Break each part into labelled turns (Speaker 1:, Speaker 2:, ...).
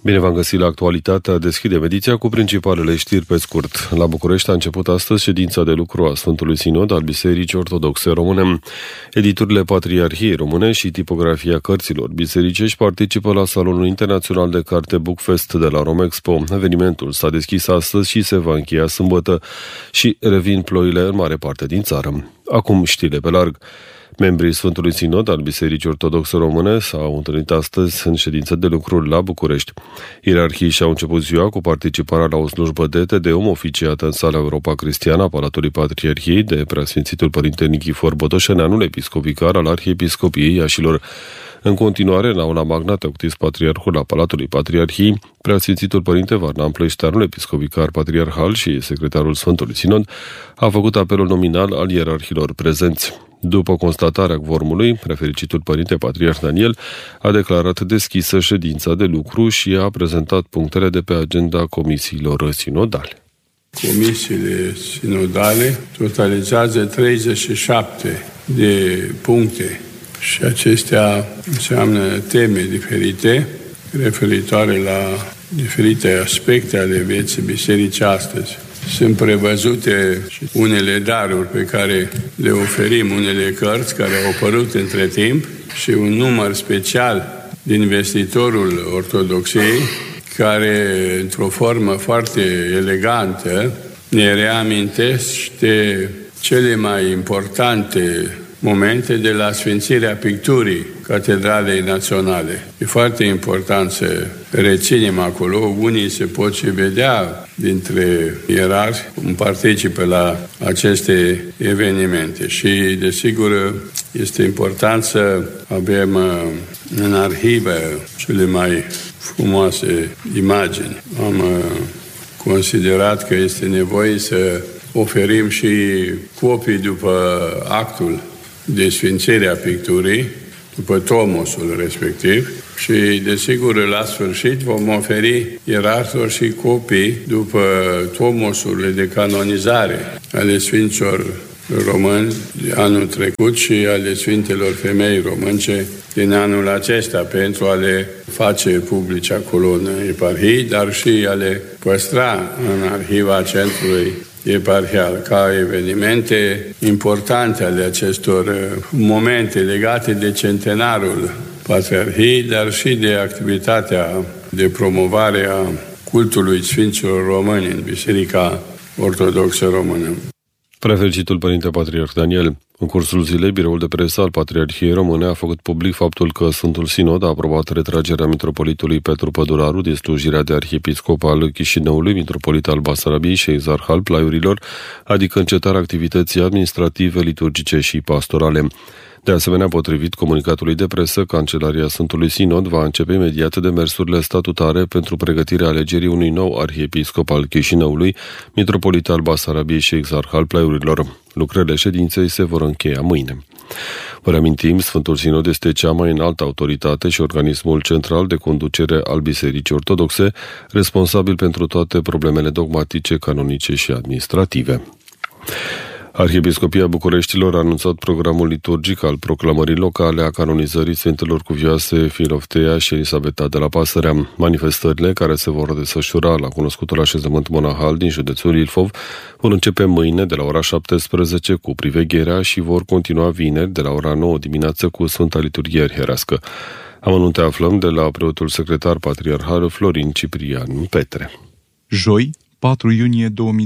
Speaker 1: Bine v-am găsit la Actualitatea. Deschidem ediția cu principalele știri pe scurt. La București a început astăzi ședința de lucru a Sfântului Sinod al Bisericii Ortodoxe Române. Editurile Patriarhiei Române și tipografia cărților bisericești participă la Salonul Internațional de Carte Bookfest de la Romexpo. Evenimentul s-a deschis astăzi și se va încheia sâmbătă și revin ploile în mare parte din țară. Acum știrile pe larg. Membrii Sfântului Sinod al Bisericii Ortodoxe Române s-au întâlnit astăzi în ședință de lucru la București. Ierarhii și-au început ziua cu participarea la o slujbă de Tedeum oficiată în sala Europa Cristiană a Palatului Patriarhiei de Preasfințitul Părinte Nichifor Botoșeneanul, episcopicar al Arhiepiscopiei Iașilor. În continuare, în aula Magna Teoctis Patriarhul a Palatului Patriarhiei, Preasfințitul Părinte Varnam Plăișteanul, episcopicar patriarhal și secretarul Sfântului Sinod, a făcut apelul nominal al ierarhilor prezenți. După constatarea quorumului, Prefericitul Părinte Patriarh Daniel a declarat deschisă ședința de lucru și a prezentat punctele de pe agenda comisiilor sinodale.
Speaker 2: Comisiile sinodale totalizează 37 de puncte și acestea înseamnă teme diferite referitoare la diferite aspecte ale vieții bisericii astăzi. Sunt prevăzute unele daruri pe care le oferim, unele cărți care au apărut între timp și un număr special din Vestitorul Ortodoxiei care, într-o formă foarte elegantă, ne reamintește cele mai importante momente de la sfințirea picturii Catedralei Naționale. E foarte important să reținem acolo. Unii se pot și vedea dintre ierarhi cum participă la aceste evenimente. Și, desigur, este important să avem în arhivă cele mai frumoase imagini. Am considerat că este nevoie să oferim și copii după actul de sfințire a picturii, după tomosul respectiv și, desigur, la sfârșit vom oferi ierarhilor și copii după tomosurile de canonizare ale Sfinților români de anul trecut și ale Sfintelor Femei românce din anul acesta, pentru a le face publice acolo în eparhii, dar și a le păstra în arhiva centrului eparhial, ca evenimente importante ale acestor momente legate de centenarul Patriarhiei, dar și de activitatea de promovare a cultului Sfinților Români în Biserica Ortodoxă Română.
Speaker 1: Prefericitul Părinte Patriarh Daniel. În cursul zilei, biroul de presă al Patriarhiei Române a făcut public faptul că Sfântul Sinod a aprobat retragerea mitropolitului Petru Păduraru din slujirea de arhiepiscop al Chișinăului, mitropolit al Basarabiei și exarh al Plaiurilor, adică încetarea activității administrative, liturgice și pastorale. De asemenea, potrivit comunicatului de presă, Cancelaria Sfântului Sinod va începe imediat demersurile statutare pentru pregătirea alegerii unui nou arhiepiscop al Chișinăului, mitropolit al Basarabiei și exarh al Plaiurilor. Lucrările ședinței se vor încheia mâine. Vă reamintim, Sfântul Sinod este cea mai înaltă autoritate și organismul central de conducere al Bisericii Ortodoxe, responsabil pentru toate problemele dogmatice, canonice și administrative. Arhiepiscopia Bucureștilor a anunțat programul liturgic al proclamării locale a canonizării Sfintelor Cuvioase Filoftea și Elisabeta de la Pasărea. Manifestările, care se vor desfășura la cunoscutul așezământ monahal din județul Ilfov, vor începe mâine de la ora 17 cu privegherea și vor continua vineri de la ora 9 dimineață cu Sfânta Liturghie Arhierească. Amănunte aflăm de la preotul secretar patriarhal Florin Ciprian Petre.
Speaker 3: Joi, 4 iunie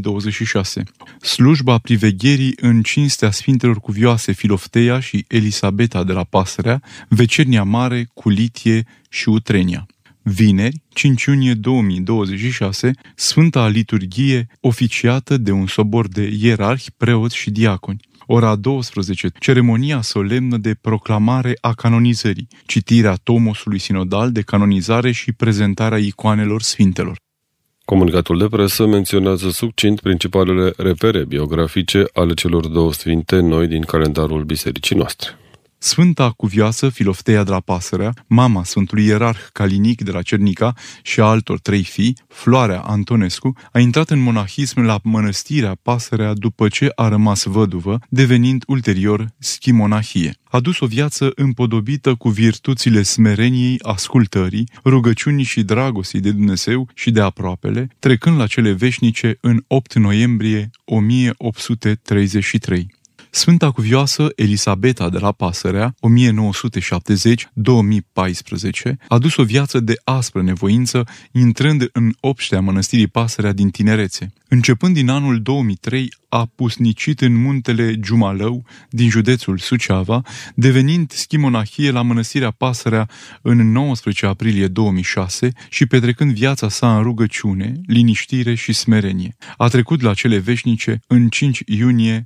Speaker 3: 2026. Slujba privegherii în cinstea Sfintelor Cuvioase Filoftea și Elisabeta de la Pasărea, Vecernia Mare, Culitie și Utrenia. Vineri, 5 iunie 2026, Sfânta Liturghie oficiată de un sobor de ierarhi, preoți și diaconi. Ora 12, ceremonia solemnă de proclamare a canonizării, citirea tomosului sinodal de canonizare și prezentarea icoanelor sfintelor.
Speaker 1: Comunicatul de presă menționează succint principalele repere biografice ale celor două sfinte noi din calendarul bisericii noastre.
Speaker 3: Sfânta Cuvioasă Filofteia de la Pasărea, mama Sfântului Ierarh Calinic de la Cernica și a altor 3 fii, Floarea Antonescu, a intrat în monahism la mănăstirea Pasărea după ce a rămas văduvă, devenind ulterior schimonahie. A dus o viață împodobită cu virtuțile smereniei, ascultării, rugăciunii și dragostii de Dumnezeu și de aproapele, trecând la cele veșnice în 8 noiembrie 1833. Sfânta Cuvioasă Elisabeta de la Pasărea, 1970-2014, a dus o viață de aspră nevoință, intrând în obștea mănăstirii Pasărea din tinerețe. Începând din anul 2003, a pusnicit în muntele Giumalău, din județul Suceava, devenind schimonahie la mănăstirea Pasărea în 19 aprilie 2006 și petrecând viața sa în rugăciune, liniștire și smerenie. A trecut la cele veșnice în 5 iunie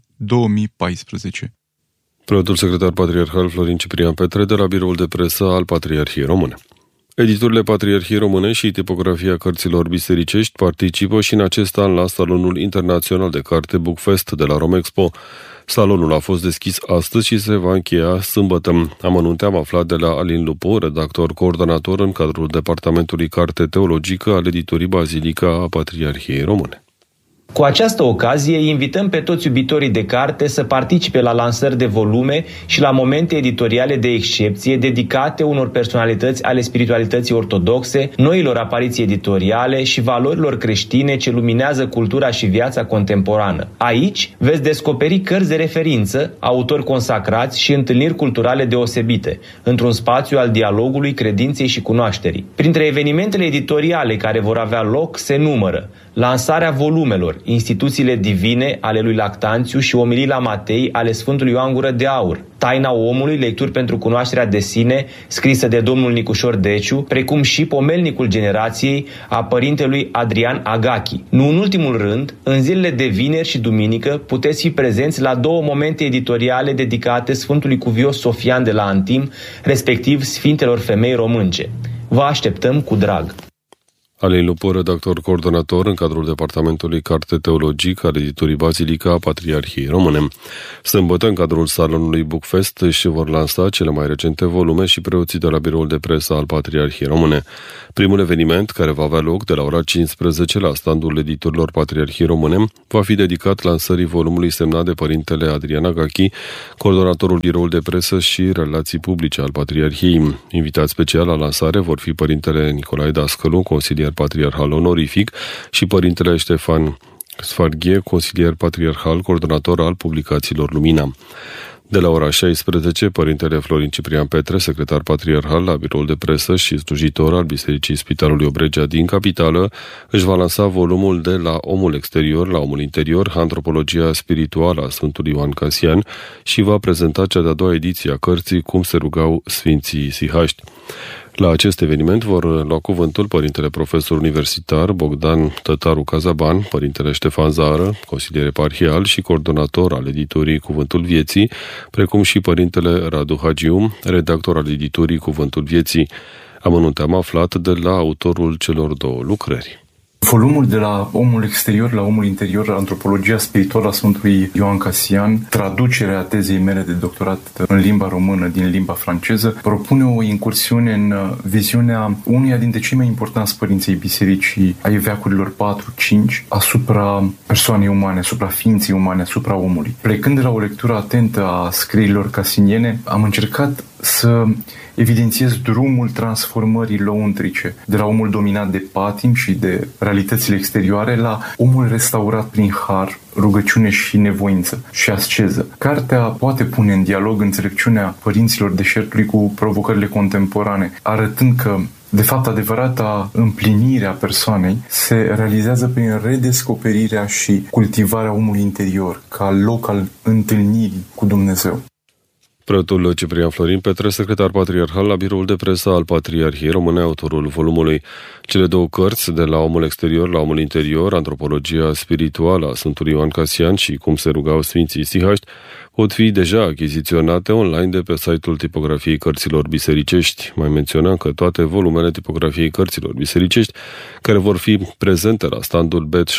Speaker 3: 2014.
Speaker 1: Preotul secretar patriarhal Florin Ciprian Petre de la biroul de presă al Patriarhiei Române. Editurile Patriarhiei Române și tipografia cărților bisericești participă și în acest an la Salonul Internațional de Carte Bookfest de la Romexpo. Salonul a fost deschis astăzi și se va încheia sâmbătă. Amănunte am aflat de la Alin Lupu, redactor coordonator în cadrul Departamentului Carte Teologică al editurii Bazilica a Patriarhiei Române.
Speaker 4: Cu această ocazie, invităm pe toți iubitorii de carte să participe la lansări de volume și la momente editoriale de excepție dedicate unor personalități ale spiritualității ortodoxe, noilor apariții editoriale și valorilor creștine ce luminează cultura și viața contemporană. Aici veți descoperi cărți de referință, autori consacrați și întâlniri culturale deosebite, într-un spațiu al dialogului, credinței și cunoașterii. Printre evenimentele editoriale care vor avea loc se numără lansarea volumelor Instituțiile divine ale lui Lactanțiu și Omilii la Matei ale Sfântului Ioan Gură de Aur, Taina omului, lecturi pentru cunoașterea de sine, scrisă de domnul Nicușor Deciu, precum și Pomelnicul generației a părintelui Adrian Agachi. Nu în ultimul rând, în zilele de vineri și duminică puteți fi prezenți la 2 momente editoriale dedicate Sfântului Cuvios Sofian de la Antim, respectiv Sfintelor Femei Românce. Vă așteptăm cu drag!
Speaker 1: Alin Lupu, redactor coordonator în cadrul Departamentului Carte Teologic al editurii Bazilica a Patriarhiei Române. Sâmbătă, în cadrul salonului Bookfest, își vor lansa cele mai recente volume și preoții de la biroul de presă al Patriarhiei Române. Primul eveniment, care va avea loc de la ora 15 la standul editorilor Patriarhiei Române, va fi dedicat lansării volumului semnat de părintele Adrian Agachi, coordonatorul biroul de presă și relații publice al Patriarhiei. Invitați special la lansare vor fi părintele Nicolae Dascălu, consilier patriarhal onorific, și părintele Ștefan Sfarghie, consilier patriarhal, coordonator al publicațiilor Lumina. De la ora 16, părintele Florin Ciprian Petre, secretar patriarhal la biroul de presă și slujitor al Bisericii Spitalului Obregea din capitală, își va lansa volumul de La omul exterior la omul interior, antropologia spirituală a Sfântului Ioan Casian, și va prezenta cea de-a 2-a ediție a cărții Cum se rugau Sfinții Sihaști. La acest eveniment vor lua cuvântul părintele profesor universitar Bogdan Tătaru Cazaban, părintele Ștefan Zară, consilier eparhial și coordonator al editurii Cuvântul Vieții, precum și părintele Radu Hagiu, redactor al editurii Cuvântul Vieții. Amănunte am aflat de la autorul celor 2 lucrări.
Speaker 5: Volumul de La omul exterior la omul interior, antropologia spirituală a Sfântului Ioan Casian, traducerea tezei mele de doctorat în limba română din limba franceză, propune o incursiune în viziunea unuia dintre cei mai importanți părinții bisericii ai veacurilor 4-5 asupra persoanei umane, asupra ființei umane, asupra omului. Plecând de la o lectură atentă a scrierilor casiniene, am încercat să evidențiez drumul transformării lăuntrice, de la omul dominat de patim și de realitățile exterioare la omul restaurat prin har, rugăciune și nevoință și asceză. Cartea poate pune în dialog înțelepciunea părinților deșertului cu provocările contemporane, arătând că de fapt, adevărata împlinire a persoanei se realizează prin redescoperirea și cultivarea omului interior, ca loc al întâlnirii cu Dumnezeu.
Speaker 1: Preotul Ciprian Florin Petre, secretar patriarhal la biroul de presă al Patriarhiei Române, autorul volumului. Cele 2 cărți, de La omul exterior la omul interior, antropologia spirituală a Sfântului Ioan Casian și Cum se rugau Sfinții Sihaști, pot fi deja achiziționate online de pe site-ul tipografiei cărților bisericești. Mai menționăm că toate volumele tipografiei cărților bisericești, care vor fi prezente la standul BET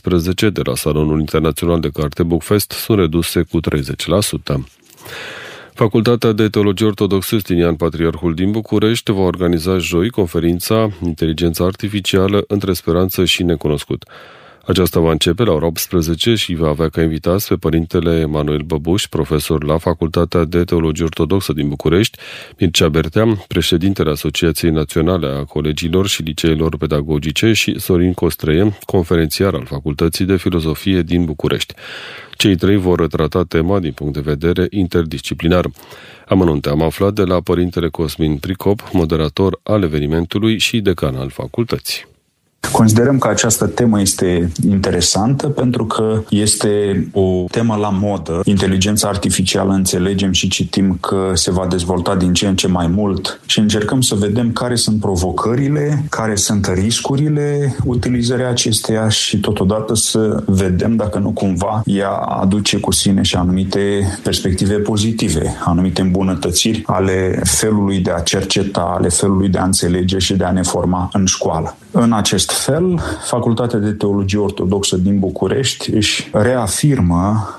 Speaker 1: 17 de la Salonul Internațional de Carte Bookfest, sunt reduse cu 30%. Facultatea de Teologie Ortodoxă Justinian Patriarhul din București va organiza joi conferința Inteligența Artificială între Speranță și Necunoscut. Aceasta va începe la ora 18 și va avea ca invitați pe părintele Emanuel Băbuș, profesor la Facultatea de Teologie Ortodoxă din București, Mircea Bertea, președintele Asociației Naționale a Colegiilor și Liceelor Pedagogice și Sorin Costreie, conferențiar al Facultății de Filozofie din București. Cei trei vor trata tema din punct de vedere interdisciplinar. Amănunte am aflat de la părintele Cosmin Pricop, moderator al evenimentului și decan al facultății.
Speaker 6: Considerăm că această temă este interesantă pentru că este o temă la modă. Inteligența artificială înțelegem și citim că se va dezvolta din ce în ce mai mult și încercăm să vedem care sunt provocările, care sunt riscurile utilizării acesteia și totodată să vedem dacă nu cumva ea aduce cu sine și anumite perspective pozitive, anumite îmbunătățiri ale felului de a cerceta, ale felului de a înțelege și de a ne forma în școală. În acest fel, Facultatea de Teologie Ortodoxă din București își reafirmă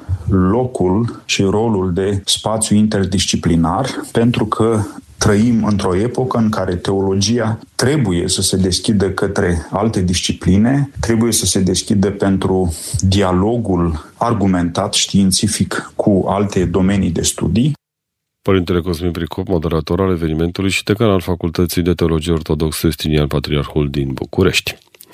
Speaker 6: locul și rolul de spațiu interdisciplinar, pentru că trăim într-o epocă în care teologia trebuie să se deschidă către alte discipline, trebuie să se deschidă pentru dialogul argumentat științific cu alte domenii de studii.
Speaker 1: Părintele Cosmin Pricop, moderator al evenimentului și decan al Facultății de Teologie Ortodoxă Justinian Patriarhul din București.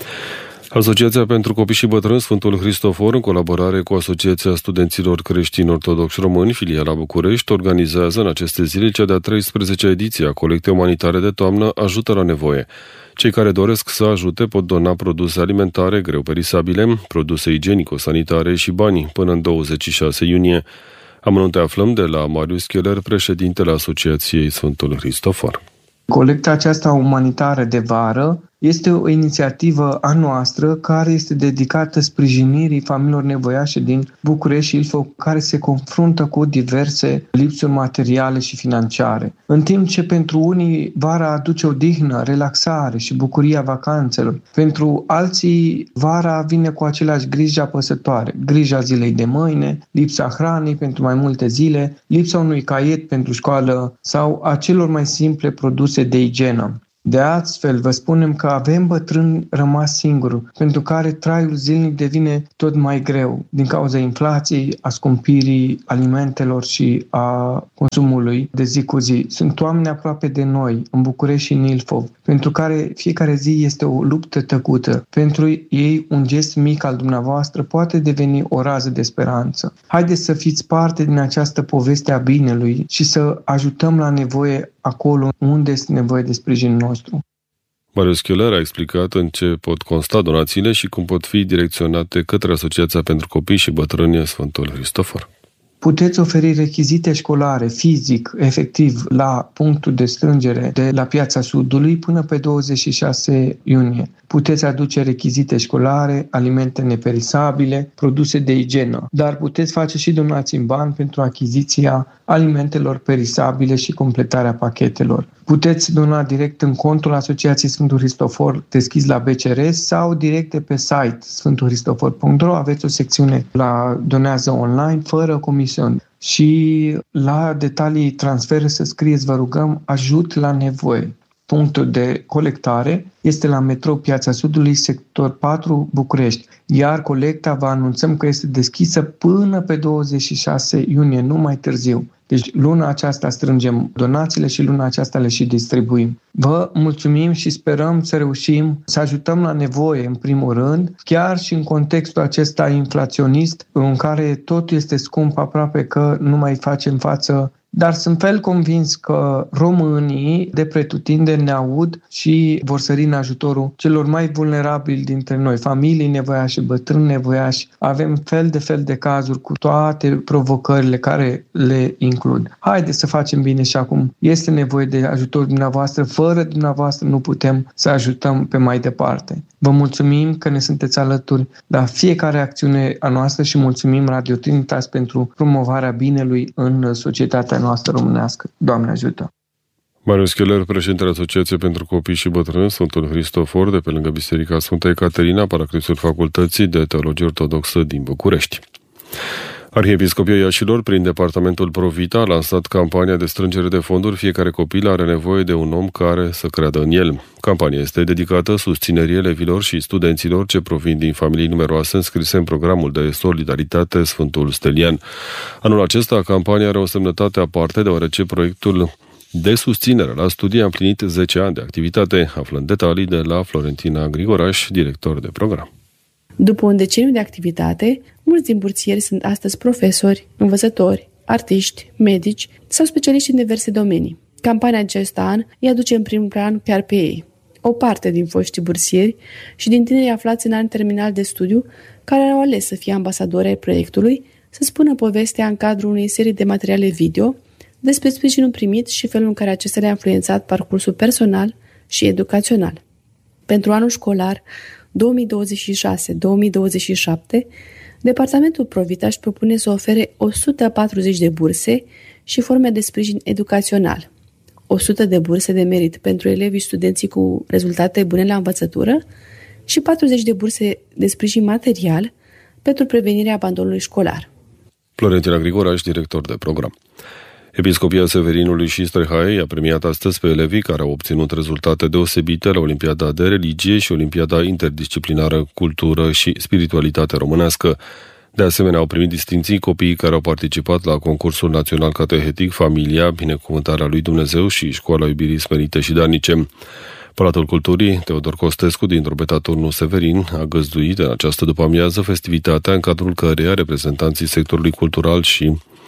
Speaker 1: Asociația pentru Copii și Bătrâni Sfântul Hristofor, în colaborare cu Asociația Studenților Creștini Ortodoxi Români, filiala București, organizează în aceste zile cea de-a 13-a ediție a colectei umanitare de toamnă Ajută la Nevoie. Cei care doresc să ajute pot dona produse alimentare greu perisabile, produse igienico-sanitare și bani până în 26 iunie. Amănunte aflăm de la Marius Cheller, președintele Asociației Sfântul Hristofor.
Speaker 7: Colecta aceasta umanitară de vară este o inițiativă a noastră care este dedicată sprijinirii familiilor nevoiașe din București și Ilfov, care se confruntă cu diverse lipsuri materiale și financiare. În timp ce pentru unii vara aduce odihnă, relaxare și bucuria vacanțelor, pentru alții vara vine cu aceleași griji apăsătoare, grija zilei de mâine, lipsa hranei pentru mai multe zile, lipsa unui caiet pentru școală sau a celor mai simple produse de igienă. De astfel, vă spunem că avem bătrâni rămas singuri, pentru care traiul zilnic devine tot mai greu din cauza inflației, a scumpirii alimentelor și a consumului de zi cu zi. Sunt oameni aproape de noi, în București și în Ilfov, pentru care fiecare zi este o luptă tăcută. Pentru ei, un gest mic al dumneavoastră poate deveni o rază de speranță. Haideți să fiți parte din această poveste a binelui și să ajutăm la nevoie acolo unde este nevoie de sprijinul nostru.
Speaker 1: Marius Cheller a explicat în ce pot consta donațiile și cum pot fi direcționate către Asociația pentru Copii și Bătrâni Sfântul Hristofor.
Speaker 7: Puteți oferi rechizite școlare, fizic, efectiv, la punctul de strângere de la Piața Sudului până pe 26 iunie. Puteți aduce rechizite școlare, alimente neperisabile, produse de igienă, dar puteți face și donații în bani pentru achiziția alimentelor perisabile și completarea pachetelor. Puteți dona direct în contul Asociației Sfântul Hristofor deschis la BCR sau direct de pe site sfântuhristofor.ro. Aveți o secțiune la donează online fără comisiuni. Și la detalii transfer să scrieți, vă rugăm, ajut la nevoie. Punctul de colectare este la metrou Piața Sudului, sector 4, București. Iar colecta vă anunțăm că este deschisă până pe 26 iunie, nu mai târziu. Deci luna aceasta strângem donațiile și luna aceasta le și distribuim. Vă mulțumim și sperăm să reușim să ajutăm la nevoie, în primul rând, chiar și în contextul acesta inflaționist, în care totul este scump, aproape că nu mai facem față. Dar sunt fel convins că românii de pretutindeni ne aud și vor sări în ajutorul celor mai vulnerabili dintre noi, familii nevoiașe, bătrâni nevoiași. Avem fel de cazuri cu toate provocările care le includ. Haideți să facem bine și acum. Este nevoie de ajutorul dumneavoastră. Fără dumneavoastră nu putem să ajutăm pe mai departe. Vă mulțumim că ne sunteți alături la fiecare acțiune a noastră și mulțumim Radio Trinitas pentru promovarea binelui în societatea noastră românească. Doamne ajută!
Speaker 1: Marius Cheller, președintele Asociației pentru Copii și Bătrâni Sfântul Hristofor, de pe lângă Biserica Sfânta Ecaterina, paraclisul Facultății de Teologie Ortodoxă din București. Arhiepiscopia Iașilor, prin departamentul Provita, a lansat campania de strângere de fonduri. Fiecare copil are nevoie de un om care să creadă în el. Campania este dedicată susținerii elevilor și studenților ce provin din familii numeroase înscrise în programul de solidaritate Sfântul Stelian. Anul acesta, campania are o semnătate aparte, deoarece proiectul de susținere la studii a împlinit 10 ani de activitate. Aflând detalii de la Florentina Grigoraș, director de program.
Speaker 8: După un deceniu de activitate, mulți din bursieri sunt astăzi profesori, învățători, artiști, medici sau specialiști în diverse domenii. Campania acesta an îi aduce în prim plan chiar pe ei. O parte din foștii bursieri și din tinerii aflați în an terminal de studiu, care au ales să fie ambasadori ai proiectului, să spună povestea în cadrul unei serii de materiale video despre sprijinul primit și felul în care acesta le-a influențat parcursul personal și educațional. Pentru anul școlar 2026-2027, Departamentul Provita își propune să ofere 140 de burse și forme de sprijin educațional, 100 de burse de merit pentru elevii și studenții cu rezultate bune la învățătură și 40 de burse de sprijin material pentru prevenirea abandonului școlar.
Speaker 1: Florentina Grigoraș, director de program. Episcopia Severinului și Strehaiei a premiat astăzi pe elevii care au obținut rezultate deosebite la Olimpiada de Religie și Olimpiada Interdisciplinară Cultură și Spiritualitate Românească. De asemenea, au primit distinții copiii care au participat la concursul național catehetic Familia, Binecuvântarea lui Dumnezeu și Școala Iubirii Smerite și Darnice. Palatul Culturii Teodor Costescu din Drobeta Turnul Severin a găzduit în această după-amiază festivitatea în cadrul căreia reprezentanții sectorului cultural și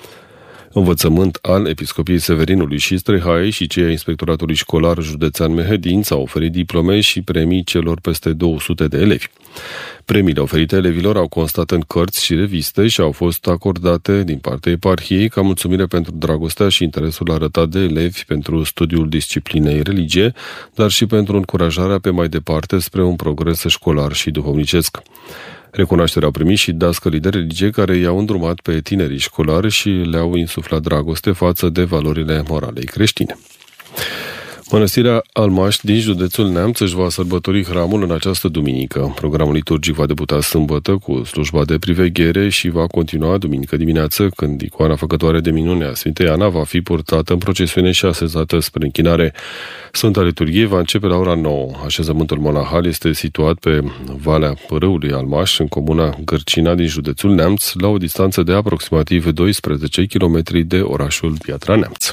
Speaker 1: învățământ al Episcopiei Severinului și Strehaiei și cei ai Inspectoratului Școlar Județean Mehedin s-au oferit diplome și premii celor peste 200 de elevi. Premiile oferite elevilor au constat în cărți și reviste și au fost acordate din partea eparhiei ca mulțumire pentru dragostea și interesul arătat de elevi pentru studiul disciplinei religie, dar și pentru încurajarea pe mai departe spre un progres școlar și duhovnicesc. Recunoașterea au primit și dascălii de religie care i-au îndrumat pe tinerii școlari și le-au insuflat dragoste față de valorile moralei creștine. Mănăstirea Almaș din județul Neamț își va sărbători hramul în această duminică. Programul liturgic va debuta sâmbătă cu slujba de priveghere și va continua duminică dimineață, când icoana făcătoare de minune a Sfintei Ana va fi purtată în procesiune și așezată spre închinare. Sfânta Liturghie va începe la ora 9. Așezământul monahal este situat pe Valea Părâului Almaș, în comuna Gărcina din județul Neamț, la o distanță de aproximativ 12 km de orașul Piatra Neamț.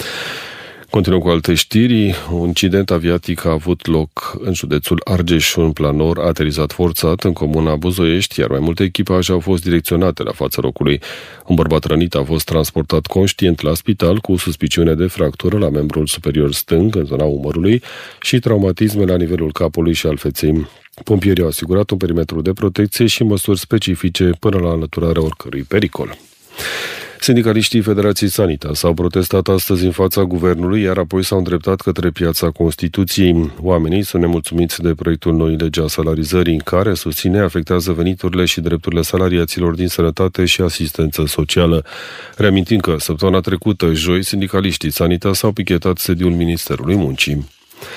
Speaker 1: Continuăm cu alte știri. Un incident aviatic a avut loc în județul Argeș. Un planor a aterizat forțat în comuna Buzoiești, iar mai multe echipaje au fost direcționate la fața locului. Un bărbat rănit a fost transportat conștient la spital cu suspiciune de fractură la membrul superior stâng, în zona umărului, și traumatisme la nivelul capului și al feței. Pompierii au asigurat un perimetru de protecție și măsuri specifice până la înlăturarea oricărui pericol. Sindicaliștii Federației Sanitas s-au protestat astăzi în fața guvernului, iar apoi s-au îndreptat către Piața Constituției. Oamenii sunt nemulțumiți de proiectul noii legi a salarizării, în care, susține, afectează veniturile și drepturile salariaților din sănătate și asistență socială. Reamintim că săptămâna trecută, joi, sindicaliștii Sanitas au pichetat sediul Ministerului Muncii.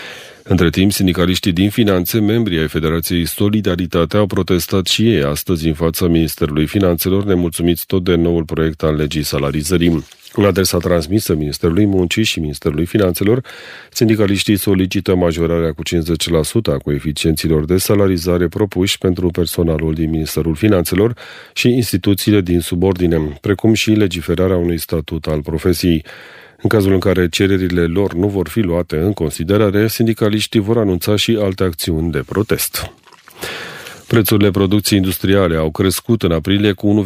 Speaker 1: Între timp, sindicaliștii din finanțe, membrii ai Federației Solidaritate, au protestat și ei astăzi în fața Ministerului Finanțelor, nemulțumiți tot de noul proiect al legii salarizării. În adresa transmisă Ministerului Muncii și Ministerului Finanțelor, sindicaliștii solicită majorarea cu 50% a coeficienților de salarizare propuși pentru personalul din Ministerul Finanțelor și instituțiile din subordine, precum și legiferarea unui statut al profesiei. În cazul în care cererile lor nu vor fi luate în considerare, sindicaliștii vor anunța și alte acțiuni de protest. Prețurile producției industriale au crescut în aprilie cu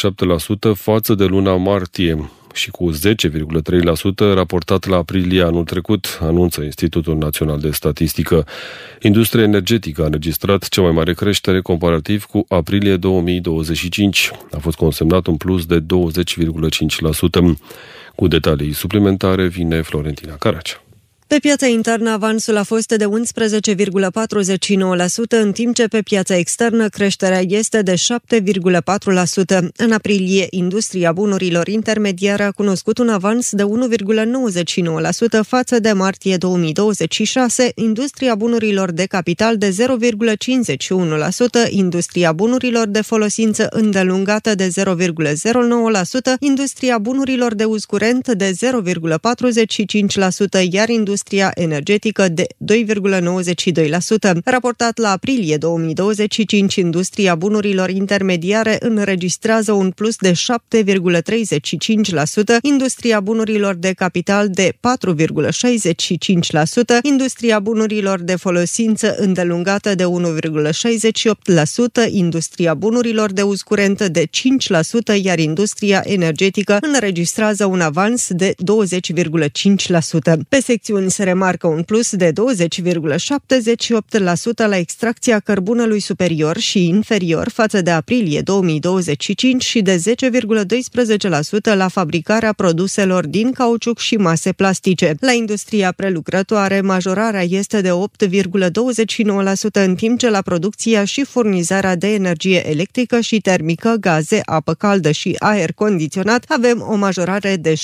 Speaker 1: 1,7% față de luna martie și cu 10,3% raportat la aprilie anul trecut, anunță Institutul Național de Statistică. Industria energetică a înregistrat cea mai mare creștere comparativ cu aprilie 2025. A fost consemnat un plus de 20,5%. Cu detalii suplimentare vine Florentina Caracea.
Speaker 9: Pe piața internă, avansul a fost de 11,49%, în timp ce pe piața externă creșterea este de 7,4%. În aprilie, industria bunurilor intermediare a cunoscut un avans de 1,99% față de martie 2026, industria bunurilor de capital de 0,51%, industria bunurilor de folosință îndelungată de 0,09%, industria bunurilor de uz curent de 0,45%, iar industria energetică de 2,92%. Raportat la aprilie 2025, industria bunurilor intermediare înregistrează un plus de 7,35%, industria bunurilor de capital de 4,65%, industria bunurilor de folosință îndelungată de 1,68%, industria bunurilor de uz curent de 5%, iar industria energetică înregistrează un avans de 20,5%. Pe secțiuni se remarcă un plus de 20,78% la extracția cărbunelui superior și inferior față de aprilie 2025 și de 10,12% la fabricarea produselor din cauciuc și mase plastice. La industria prelucrătoare, majorarea este de 8,29%, în timp ce la producția și furnizarea de energie electrică și termică, gaze, apă caldă și aer condiționat avem o majorare de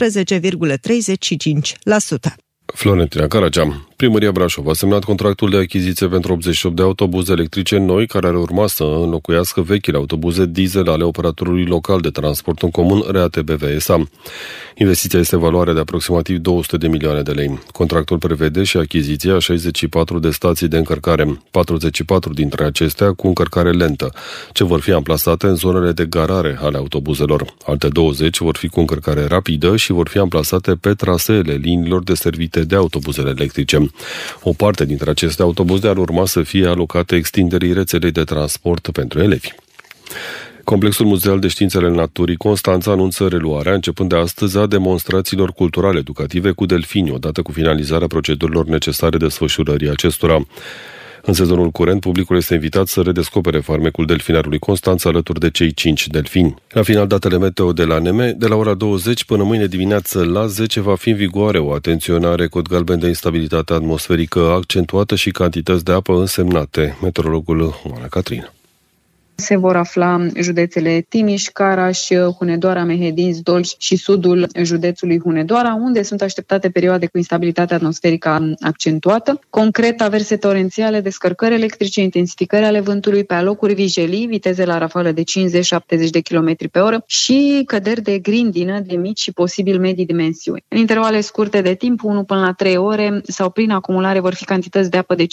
Speaker 9: 16,35%.
Speaker 1: Florentina Caragea. Primăria Brașov a semnat contractul de achiziție pentru 88 de autobuze electrice noi, care ar urma să înlocuiască vechile autobuze diesel ale operatorului local de transport în comun RATBV-SA. Investiția este valoare de aproximativ 200 de milioane de lei. Contractul prevede și achiziția 64 de stații de încărcare, 44 dintre acestea cu încărcare lentă, ce vor fi amplasate în zonele de garare ale autobuzelor. Alte 20 vor fi cu încărcare rapidă și vor fi amplasate pe traseele liniilor deservite de autobuzele electrice. O parte dintre aceste autobuze ar urma să fie alocate extinderii rețelei de transport pentru elevi. Complexul Muzeal de Științele Naturii Constanța anunță reluarea, începând de astăzi, a demonstrațiilor cultural-educative cu delfini, odată cu finalizarea procedurilor necesare desfășurării acestora. În sezonul curent, publicul este invitat să redescopere farmecul delfinarului Constanța alături de cei 5 delfini. La final, datele meteo de la NEME, de la ora 20 până mâine dimineață la 10 va fi în vigoare o atenționare cod galben de instabilitate atmosferică accentuată și cantități de apă însemnate. Meteorologul Oana Catrin.
Speaker 10: Se vor afla județele Timiș, Caraș, Hunedoara, Mehedin, Dolj și sudul județului Hunedoara, unde sunt așteptate perioade cu instabilitate atmosferică accentuată. Concret, averse torențiale, descărcări electrice, intensificări ale vântului, pe alocuri vijelii, viteze la rafală de 50-70 de km pe oră și căderi de grindină de mici și posibil medii dimensiuni. În intervale scurte de timp, 1 până la 3 ore sau prin acumulare, vor fi cantități de apă de 15-25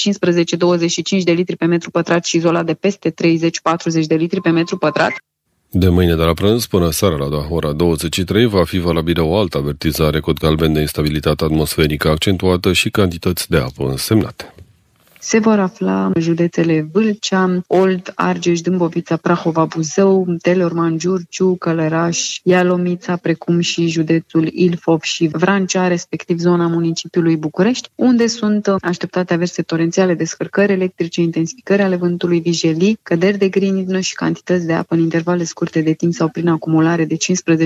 Speaker 10: de litri pe metru pătrat și izolat de peste 30-40 de litri pe metru pătrat.
Speaker 1: De mâine de la prânz până seara la ora 23 va fi valabilă o altă avertizare cod galben de instabilitate atmosferică accentuată și cantități de apă însemnate.
Speaker 10: Se vor afla județele Vâlcea, Olt, Argeș, Dâmbovița, Prahova, Buzău, Teleorman, Giurgiu, Călăraș, Ialomița, precum și județul Ilfov și Vrancea, respectiv zona municipiului București, unde sunt așteptate averse torențiale, descărcări electrice, intensificări ale vântului, vijelii, căderi de grindină și cantități de apă în intervale scurte de timp sau prin acumulare de 15-25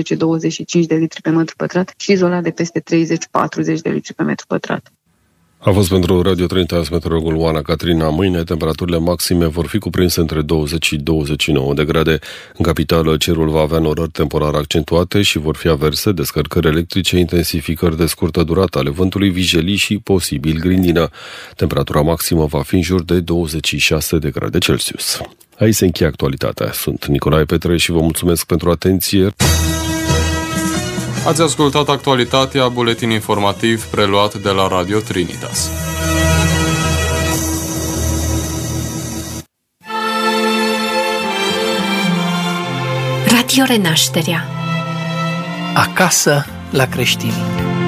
Speaker 10: de litri pe metru pătrat și izolat de peste 30-40 de litri pe metru pătrat.
Speaker 1: A fost pentru Radio Trinitas meteorologul Oana Catrina. Mâine temperaturile maxime vor fi cuprinse între 20 și 29 de grade. În capitală cerul va avea norări temporar accentuate și vor fi averse, descărcări electrice, intensificări de scurtă durată ale vântului, vijelii și posibil grindină. Temperatura maximă va fi în jur de 26 de grade Celsius. Aici se încheie actualitatea. Sunt Nicolae Petre și vă mulțumesc pentru atenție.
Speaker 11: Ați ascultat actualitatea, buletin informativ preluat de la Radio Trinitas.
Speaker 12: Radio Renașterea.
Speaker 13: Acasă la creștini.